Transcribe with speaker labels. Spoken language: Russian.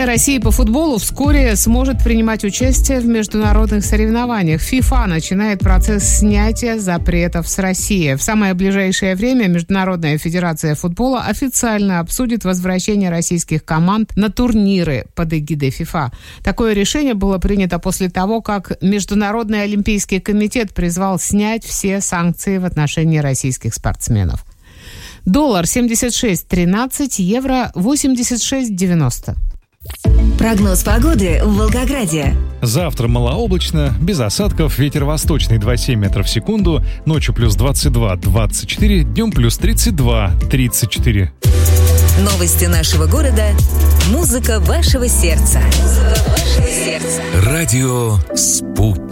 Speaker 1: Россия по футболу вскоре сможет принимать участие в международных соревнованиях. ФИФА начинает процесс снятия запретов с России. В самое ближайшее время Международная федерация футбола официально обсудит возвращение российских команд на турниры под эгидой ФИФА. Такое решение было принято после того, как Международный олимпийский комитет призвал снять все санкции в отношении российских спортсменов. Доллар 76.13, евро 86.90.
Speaker 2: Прогноз погоды в Волгограде.
Speaker 3: Завтра малооблачно, без осадков, ветер восточный 2,7 метров в секунду, ночью плюс 22-24, днем плюс 32-34.
Speaker 2: Новости нашего города. Музыка вашего сердца. Радио «Спутник».